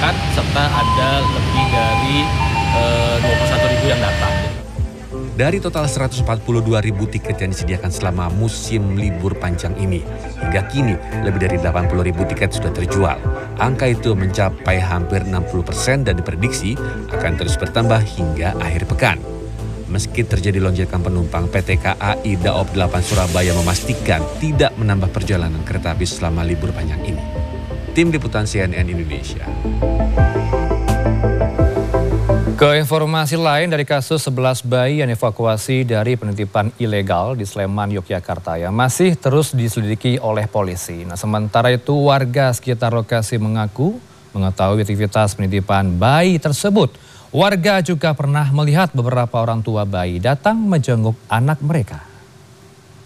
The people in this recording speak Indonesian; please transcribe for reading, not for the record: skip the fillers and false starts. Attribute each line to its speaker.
Speaker 1: masyarakat serta ada lebih dari 21.000 yang datang.
Speaker 2: Dari total 142.000 tiket yang disediakan selama musim libur panjang ini, hingga kini lebih dari 80.000 tiket sudah terjual. Angka itu mencapai hampir 60% dan diprediksi akan terus bertambah hingga akhir pekan. Meski terjadi lonjakan penumpang, PT KAI Daob 8 Surabaya memastikan tidak menambah perjalanan kereta api selama libur panjang ini. Tim Liputan CNN Indonesia.
Speaker 3: Ke informasi lain dari kasus 11 bayi yang dievakuasi dari penitipan ilegal di Sleman, Yogyakarta yang masih terus diselidiki oleh polisi. Nah, sementara itu warga sekitar lokasi mengaku mengetahui aktivitas penitipan bayi tersebut. Warga juga pernah melihat beberapa orang tua bayi datang menjenguk anak mereka.